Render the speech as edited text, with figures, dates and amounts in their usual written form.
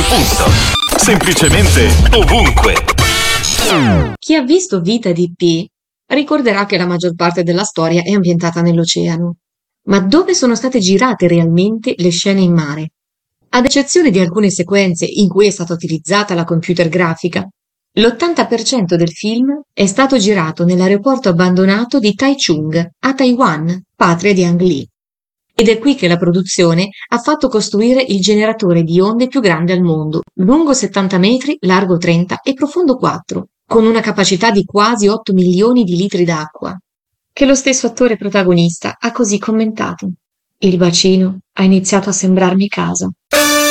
punto. Semplicemente ovunque. Chi ha visto Vita di Pi ricorderà che la maggior parte della storia è ambientata nell'oceano. Ma dove sono state girate realmente le scene in mare? Ad eccezione di alcune sequenze in cui è stata utilizzata la computer grafica, l'80% del film è stato girato nell'aeroporto abbandonato di Taichung, a Taiwan, patria di Ang Lee. Ed è qui che la produzione ha fatto costruire il generatore di onde più grande al mondo, lungo 70 metri, largo 30 e profondo 4, con una capacità di quasi 8 milioni di litri d'acqua, che lo stesso attore protagonista ha così commentato. Il bacino ha iniziato a sembrarmi casa.